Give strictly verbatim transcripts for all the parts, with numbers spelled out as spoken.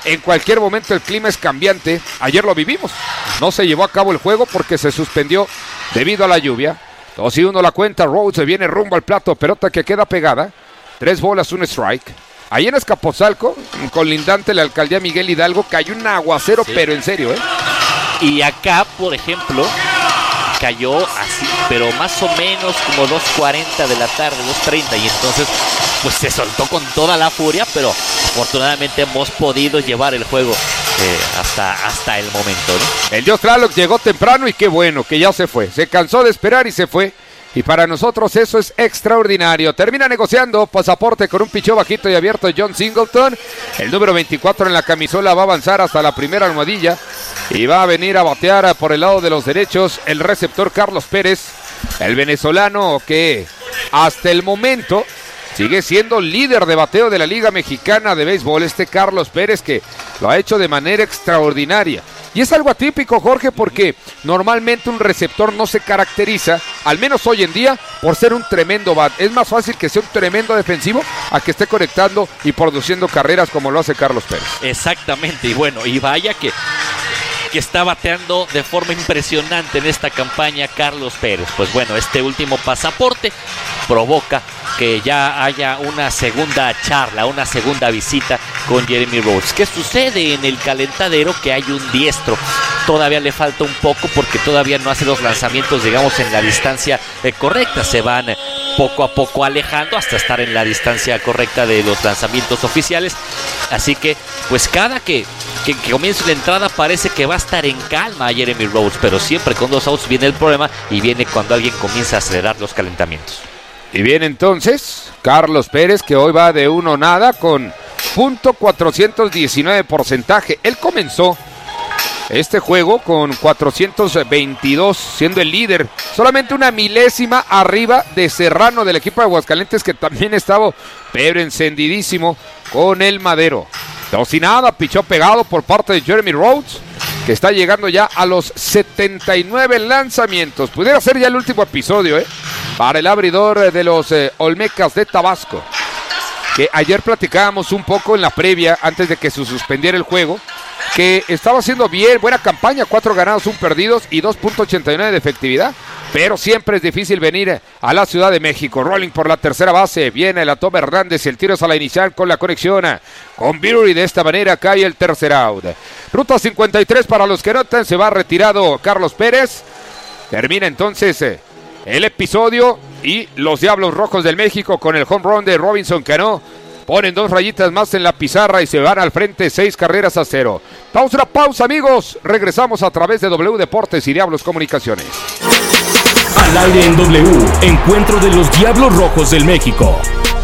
En cualquier momento el clima es cambiante. Ayer lo vivimos. No se llevó a cabo el juego porque se suspendió debido a la lluvia. dos y uno la cuenta. Rhodes viene rumbo al plato. Pelota que queda pegada. Tres bolas, un strike. Ahí en Azcapotzalco, colindante la alcaldía Miguel Hidalgo, cayó un aguacero, sí. Pero en serio, ¿eh? Y acá, por ejemplo, cayó así, pero más o menos como dos cuarenta de la tarde, dos treinta, y entonces pues se soltó con toda la furia, pero afortunadamente hemos podido llevar el juego eh, hasta, hasta el momento, ¿no? El Dios Tlaloc llegó temprano y qué bueno que ya se fue, se cansó de esperar y se fue. Y para nosotros eso es extraordinario. Termina negociando pasaporte con un picheo bajito y abierto John Singleton. El número veinticuatro en la camisola va a avanzar hasta la primera almohadilla. Y va a venir a batear por el lado de los derechos el receptor Carlos Pérez. El venezolano que hasta el momento sigue siendo líder de bateo de la Liga Mexicana de Béisbol. Este Carlos Pérez que lo ha hecho de manera extraordinaria. Y es algo atípico, Jorge, porque normalmente un receptor no se caracteriza, al menos hoy en día, por ser un tremendo bat. Es más fácil que sea un tremendo defensivo a que esté conectando y produciendo carreras como lo hace Carlos Pérez. Exactamente, y bueno, y vaya que, que está bateando de forma impresionante en esta campaña Carlos Pérez. Pues bueno, este último pasaporte provoca que ya haya una segunda charla, una segunda visita con Jeremy Rhodes. ¿Qué sucede en el calentadero? Que hay un diestro. Todavía le falta un poco porque todavía no hace los lanzamientos, digamos, en la distancia eh, correcta. Se van eh, poco a poco alejando hasta estar en la distancia correcta de los lanzamientos oficiales. Así que, pues cada que, que, que comience la entrada parece que va a estar en calma Jeremy Rhodes, pero siempre con dos outs viene el problema y viene cuando alguien comienza a acelerar los calentamientos. Y viene entonces Carlos Pérez, que hoy va de uno nada con punto cuatrocientos diecinueve porcentaje. Él comenzó este juego con cuatrocientos veintidós, siendo el líder, solamente una milésima arriba de Serrano del equipo de Aguascalientes, que también estaba pero encendidísimo con el Madero. Dos y nada, pichó pegado por parte de Jeremy Rhodes, que está llegando ya a los setenta y nueve lanzamientos. Pudiera ser ya el último episodio, ¿eh? Para el abridor de los eh, Olmecas de Tabasco, que ayer platicábamos un poco en la previa, antes de que se suspendiera el juego, que estaba haciendo bien, buena campaña, cuatro ganados, un perdidos y dos punto ochenta y nueve de efectividad, pero siempre es difícil venir a la Ciudad de México. Rolling por la tercera base, viene la toma Hernández y el tiro es a la inicial con la conexión con Biruri. De esta manera cae el tercer out. Ruta cincuenta y tres para los que notan, se va retirado Carlos Pérez. Termina entonces eh, el episodio y los Diablos Rojos del México con el home run de Robinson Cano ponen dos rayitas más en la pizarra y se van al frente seis carreras a cero. Pausa, una pausa, amigos. Regresamos a través de W Deportes y Diablos Comunicaciones. Al aire en W, encuentro de los Diablos Rojos del México.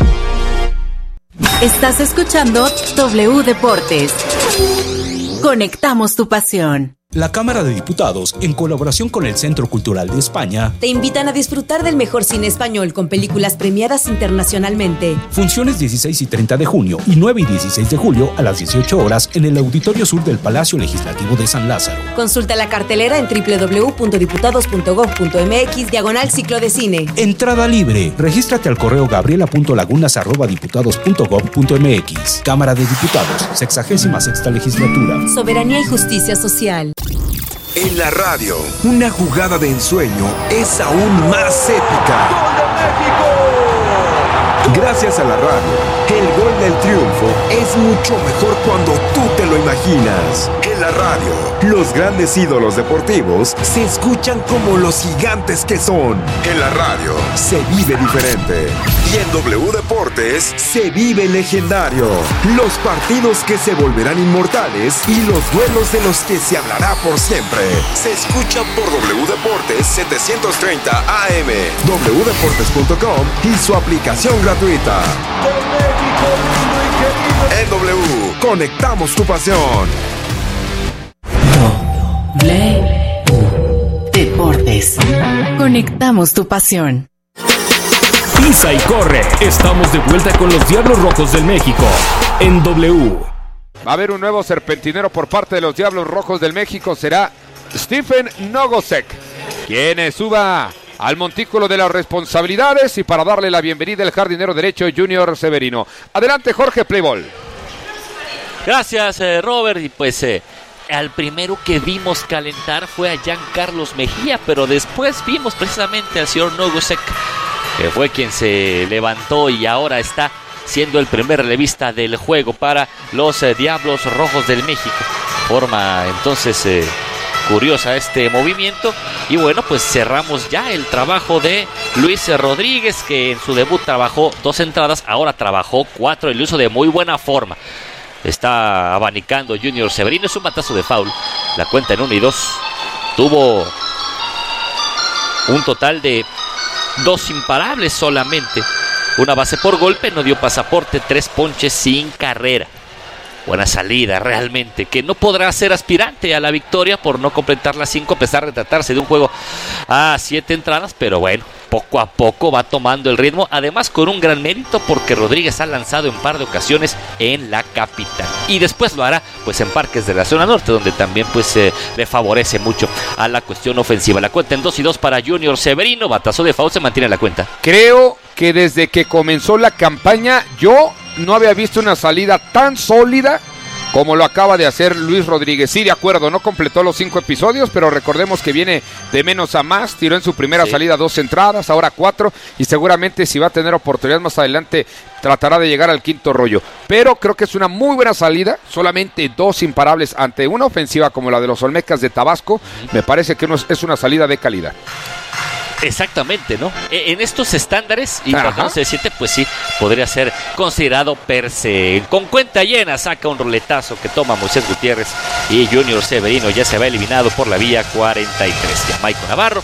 Estás escuchando W Deportes. Conectamos tu pasión. La Cámara de Diputados, en colaboración con el Centro Cultural de España, te invitan a disfrutar del mejor cine español con películas premiadas internacionalmente. Funciones dieciséis y treinta de junio y nueve y dieciséis de julio a las dieciocho horas en el Auditorio Sur del Palacio Legislativo de San Lázaro. Consulta la cartelera en doble u doble u doble u punto diputados punto gob punto eme equis diagonal ciclo de cine. Entrada libre. Regístrate al correo gabriela punto lagunas arroba diputados punto gob punto eme equis. Cámara de Diputados, sexagésima sexta legislatura. Soberanía y justicia social. En la radio, una jugada de ensueño es aún más épica. ¡Gol de México! Gracias a la radio, el gol del triunfo es mucho mejor cuando tú te lo imaginas. En la radio, los grandes ídolos deportivos se escuchan como los gigantes que son. En la radio, se vive diferente. Y en W Deportes, se vive legendario. Los partidos que se volverán inmortales y los duelos de los que se hablará por siempre. Se escucha por W Deportes setecientos treinta A M, doble u deportes punto com y su aplicación gratuita. En W, conectamos tu pasión. W Deportes. Conectamos tu pasión. Pisa y corre. Estamos de vuelta con los Diablos Rojos del México en W. Va a haber un nuevo serpentinero por parte de los Diablos Rojos del México. Será Stephen Nogosek, quien suba al montículo de las responsabilidades, y para darle la bienvenida el jardinero derecho Junior Severino. Adelante, Jorge, Playball. Gracias, eh, Robert. Y pues eh, al primero que vimos calentar fue a Giancarlos Mejía, pero después vimos precisamente al señor Nogosek, que fue quien se levantó y ahora está siendo el primer relevista del juego para los eh, Diablos Rojos del México. Forma entonces eh, curiosa este movimiento. Y bueno, pues cerramos ya el trabajo de Luis Rodríguez, que en su debut trabajó dos entradas, ahora trabajó cuatro y lo hizo de muy buena forma. Está abanicando Junior Severino, es un batazo de foul. La cuenta en uno y dos. Tuvo un total de dos imparables solamente. Una base por golpe, no dio pasaporte, tres ponches sin carrera. Buena salida realmente, que no podrá ser aspirante a la victoria por no completar las cinco, a pesar de tratarse de un juego a siete entradas, pero bueno, poco a poco va tomando el ritmo, además con un gran mérito porque Rodríguez ha lanzado en par de ocasiones en la capital y después lo hará pues en parques de la zona norte, donde también pues eh, le favorece mucho a la cuestión ofensiva. La cuenta en dos y dos para Junior Severino, batazo de foul, se mantiene la cuenta. Creo que desde que comenzó la campaña yo no había visto una salida tan sólida como lo acaba de hacer Luis Rodríguez. Sí, de acuerdo, no completó los cinco episodios, pero recordemos que viene de menos a más. Tiró en su primera sí. salida dos entradas, ahora cuatro, y seguramente si va a tener oportunidad más adelante tratará de llegar al quinto rollo. Pero creo que es una muy buena salida, solamente dos imparables ante una ofensiva como la de los Olmecas de Tabasco. Me parece que es una salida de calidad. Exactamente, ¿no? En estos estándares, y tratándose de siete, pues sí, podría ser considerado per se. Con cuenta llena, saca un roletazo que toma Moisés Gutiérrez y Junior Severino ya se va eliminado por la vía cuarenta y tres. Jamaico Navarro.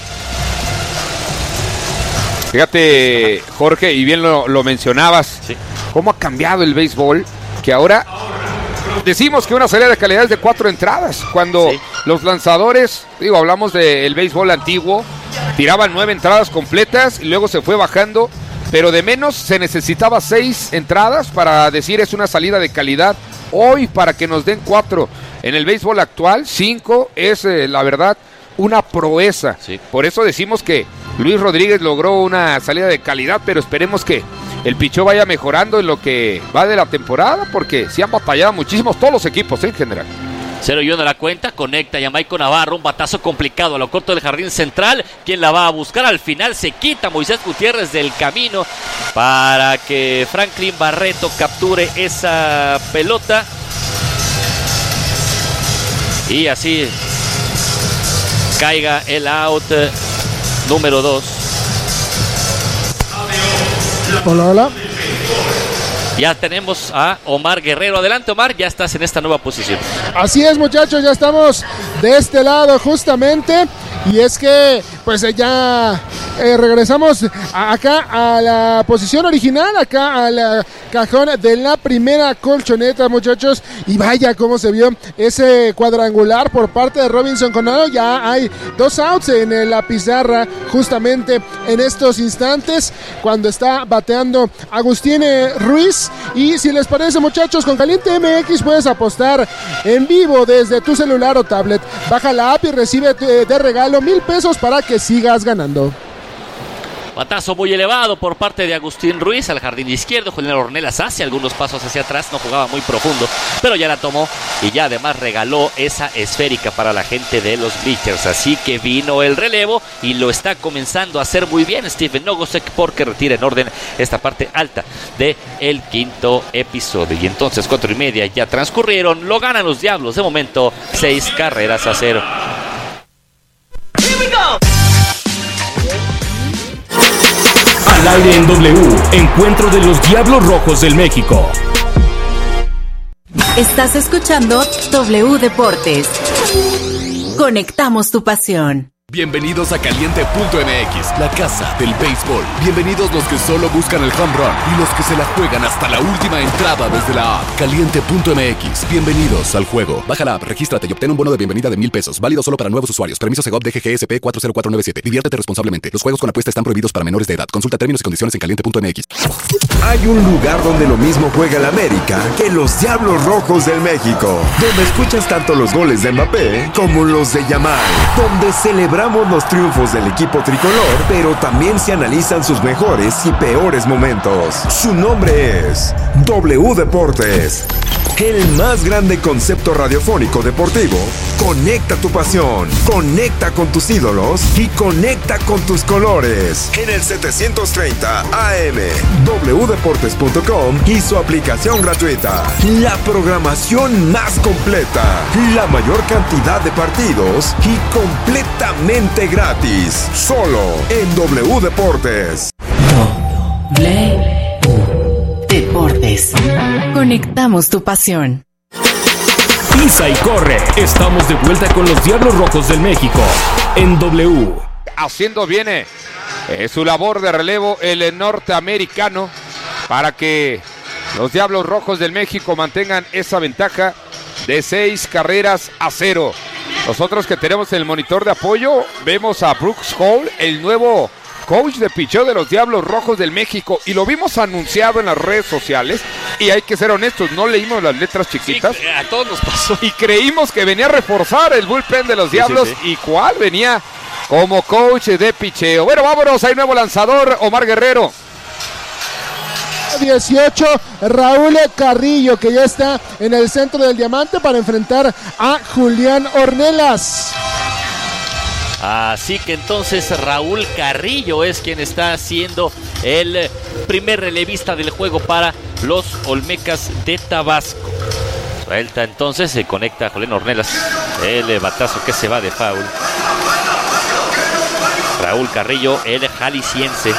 Fíjate, Jorge, y bien lo, lo mencionabas, sí. cómo ha cambiado el béisbol, que ahora decimos que una salida de calidad es de cuatro entradas, cuando sí. los lanzadores, digo, hablamos del béisbol antiguo, tiraban nueve entradas completas y luego se fue bajando, pero de menos se necesitaba seis entradas para decir es una salida de calidad. Hoy, para que nos den cuatro en el béisbol actual, cinco es eh, la verdad una proeza. Sí. Por eso decimos que Luis Rodríguez logró una salida de calidad, pero esperemos que el pichó vaya mejorando en lo que va de la temporada, porque sí han batallado muchísimos todos los equipos ¿eh? en general. cero y uno la cuenta, conecta Jamaico Navarro, un batazo complicado a lo corto del jardín central. ¿Quién la va a buscar? Al final se quita Moisés Gutiérrez del camino para que Franklin Barreto capture esa pelota. Y así caiga el out número dos. Hola, hola. Ya tenemos a Omar Guerrero. Adelante, Omar, ya estás en esta nueva posición. Así es, muchachos, ya estamos de este lado justamente. Y es que, pues ya eh, regresamos a, acá a la posición original, acá al cajón de la primera colchoneta, muchachos. Y vaya cómo se vio ese cuadrangular por parte de Robinson Conado. Ya hay dos outs en la pizarra justamente en estos instantes, cuando está bateando Agustín Ruiz. Y si les parece, muchachos, con Caliente M X puedes apostar en vivo desde tu celular o tablet. Baja la app y recibe de regalo mil pesos para que sigas ganando. Batazo muy elevado por parte de Agustín Ruiz al jardín izquierdo. Julián Ornelas hace algunos pasos hacia atrás, no jugaba muy profundo, pero ya la tomó y ya además regaló esa esférica para la gente de los bleachers. Así que vino el relevo y lo está comenzando a hacer muy bien Stephen Nogosek, porque retira en orden esta parte alta del quinto episodio. Y entonces cuatro y media ya transcurrieron, lo ganan los Diablos de momento, seis carreras a cero. Al aire en W, encuentro de los Diablos Rojos del México. Estás escuchando W Deportes. Conectamos tu pasión. Bienvenidos a Caliente punto M X, la casa del béisbol. Bienvenidos los que solo buscan el home run y los que se la juegan hasta la última entrada desde la app. Caliente punto M X, bienvenidos al juego. Baja la app, regístrate y obtén un bono de bienvenida de mil pesos. Válido solo para nuevos usuarios. Permiso Segov D G G S P cuatro cero cuatro nueve siete. Diviértete responsablemente. Los juegos con apuesta están prohibidos para menores de edad. Consulta términos y condiciones en Caliente punto M X. Hay un lugar donde lo mismo juega el América que los Diablos Rojos del México, donde escuchas tanto los goles de Mbappé como los de Yamal, donde celebramos los triunfos del equipo tricolor, pero también se analizan sus mejores y peores momentos. Su nombre es W Deportes. el más grande concepto radiofónico deportivo. Conecta tu pasión, conecta con tus ídolos y conecta con tus colores. En el setecientos treinta A M, doble u deportes punto com y su aplicación gratuita. La programación más completa, la mayor cantidad de partidos y completamente gratis. Solo en W Deportes. W Deportes. Conectamos tu pasión. Pisa y corre. Estamos de vuelta con los Diablos Rojos del México en W. Haciendo bien eh, eh, su labor de relevo el norteamericano para que los Diablos Rojos del México mantengan esa ventaja de seis carreras a cero. Nosotros que tenemos el monitor de apoyo, vemos a Brooks Hall, el nuevo coach de picheo de los Diablos Rojos del México, y lo vimos anunciado en las redes sociales, y hay que ser honestos, no leímos las letras chiquitas. Sí, a todos nos pasó. Y creímos que venía a reforzar el bullpen de los Diablos, sí, sí, sí. ¿Y cuál? Venía como coach de picheo. Bueno, vámonos, hay nuevo lanzador, Omar Guerrero. dieciocho, Raúl Carrillo, que ya está en el centro del diamante para enfrentar a Julián Ornelas. Así que entonces Raúl Carrillo es quien está siendo el primer relevista del juego para los Olmecas de Tabasco. Suelta entonces, se conecta a Julián Ornelas. El batazo que se va de foul. Raúl Carrillo, el jalisciense,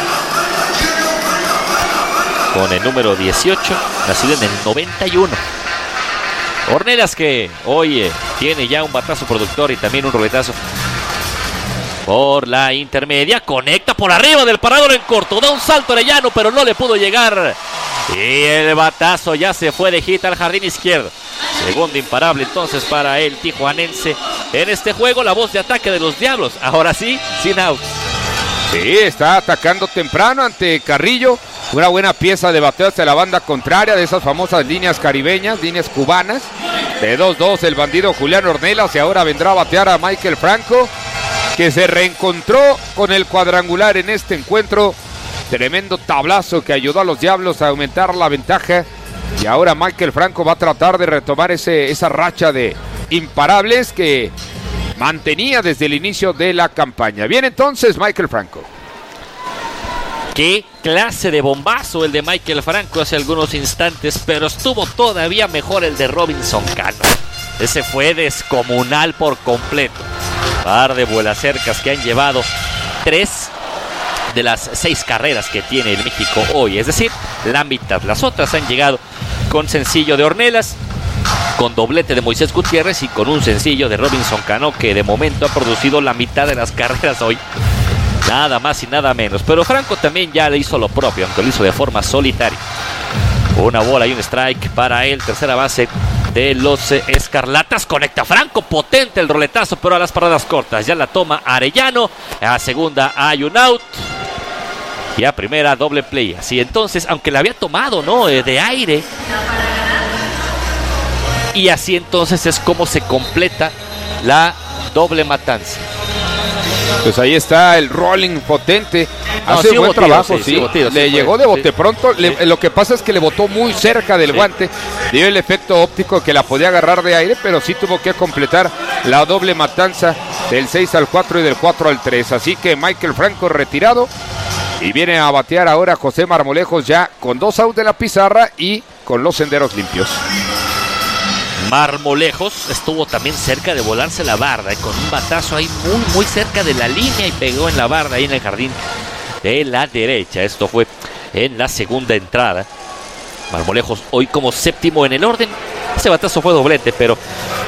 con el número dieciocho, nacido en el noventa y uno. Ornelas, que hoy eh, tiene ya un batazo productor y también un roletazo por la intermedia, conecta por arriba del parador en corto, da un salto Arellano, pero no le pudo llegar, y el batazo ya se fue de hit al jardín izquierdo. Segundo imparable entonces para el tijuanense en este juego, la voz de ataque de los Diablos, ahora sí, sin outs. Sí, está atacando temprano ante Carrillo, una buena pieza de bateo hacia la banda contraria, de esas famosas líneas caribeñas, líneas cubanas. De dos dos el bandido Julián Ornelas, y ahora vendrá a batear a Michael Franco, que se reencontró con el cuadrangular en este encuentro. Tremendo tablazo que ayudó a los Diablos a aumentar la ventaja, y ahora Michael Franco va a tratar de retomar ese, esa racha de imparables que mantenía desde el inicio de la campaña. Bien, entonces Michael Franco. Qué clase de bombazo el de Michael Franco hace algunos instantes, pero estuvo todavía mejor el de Robinson Cano. Ese fue descomunal por completo. Par de vuelacercas que han llevado tres de las seis carreras que tiene el México hoy, es decir, la mitad. Las otras han llegado con sencillo de Ornelas, con doblete de Moisés Gutiérrez y con un sencillo de Robinson Cano, que de momento ha producido la mitad de las carreras hoy. Nada más y nada menos. Pero Franco también ya le hizo lo propio, aunque lo hizo de forma solitaria. Una bola y un strike para él, tercera base de los Escarlatas. Conecta Franco, potente el roletazo, pero a las paradas cortas. Ya la toma Arellano. A segunda hay un out. Y a primera doble play. Así entonces, aunque la había tomado, ¿no? De aire. Y así entonces es como se completa la doble matanza. Pues ahí está el rolling potente. No, Hace sí buen tiro, trabajo, sí, sí. sí tiro, le sí llegó fue, de bote sí. pronto. Le, Sí. Lo que pasa es que le botó muy cerca del Sí. guante. Dio el efecto óptico que la podía agarrar de aire, pero sí tuvo que completar la doble matanza del seis al cuatro y del cuatro al tres. Así que Michael Franco retirado. Y viene a batear ahora José Marmolejos, ya con dos outs de la pizarra y con los senderos limpios. Marmolejos estuvo también cerca de volarse la barda, y con un batazo ahí muy muy cerca de la línea, y pegó en la barda ahí en el jardín de la derecha. Esto fue en la segunda entrada. Marmolejos hoy como séptimo en el orden. Ese batazo fue doblete, pero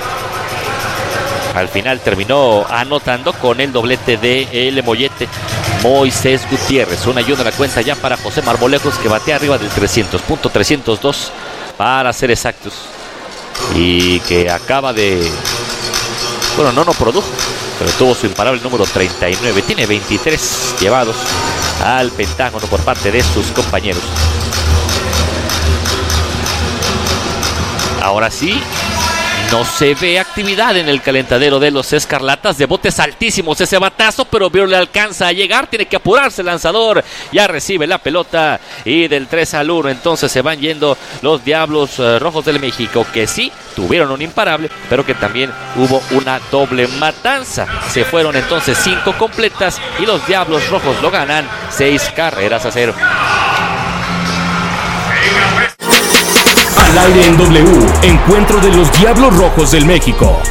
al final terminó anotando con el doblete de el mollete Moisés Gutiérrez. Una ayuda a la cuenta ya para José Marmolejos, que batea arriba del trescientos, punto trescientos dos para ser exactos, y que acaba de, bueno, no no produjo, pero tuvo su imparable número treinta y nueve. Tiene veintitrés llevados al Pentágono por parte de sus compañeros. Ahora sí, no se ve actividad en el calentadero de los Escarlatas. De botes altísimos ese batazo, pero Beer le alcanza a llegar, tiene que apurarse el lanzador, ya recibe la pelota y del tres al uno entonces se van yendo los Diablos uh, Rojos del México, que sí tuvieron un imparable, pero que también hubo una doble matanza. Se fueron entonces cinco completas y los Diablos Rojos lo ganan seis carreras a cero. Al aire en W, encuentro de los Diablos Rojos del México.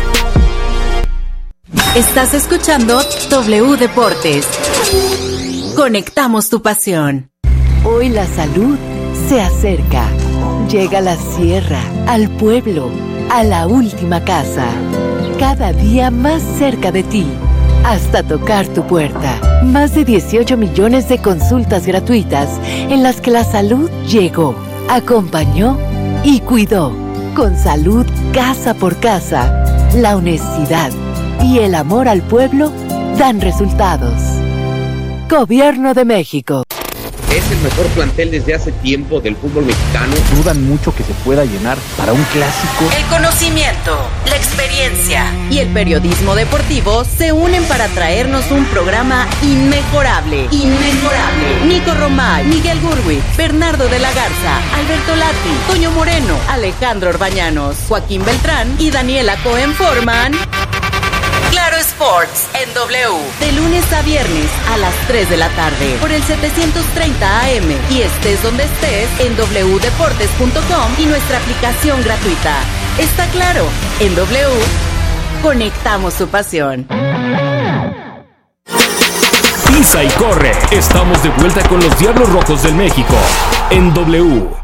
Estás escuchando W Deportes. Conectamos tu pasión. Hoy la salud se acerca. Llega a la sierra, al pueblo, a la última casa. Cada día más cerca de ti, hasta tocar tu puerta. Más de dieciocho millones de consultas gratuitas en las que la salud llegó, acompañó y cuidó. Con salud casa por casa, la honestidad y el amor al pueblo dan resultados. Gobierno de México. Es el mejor plantel desde hace tiempo del fútbol mexicano. Dudan mucho que se pueda llenar para un clásico. El conocimiento, la experiencia y el periodismo deportivo se unen para traernos un programa inmejorable. Inmejorable. Nico Romay, Miguel Gurwitz, Bernardo de la Garza, Alberto Lati, Toño Moreno, Alejandro Orbañanos, Joaquín Beltrán y Daniela Cohen forman Claro Sports en W, de lunes a viernes a las tres de la tarde por el setecientos treinta A M y estés donde estés en doble u deportes punto com y nuestra aplicación gratuita. Está claro, en W conectamos tu pasión. Pisa y corre. Estamos de vuelta con los Diablos Rojos del México en W.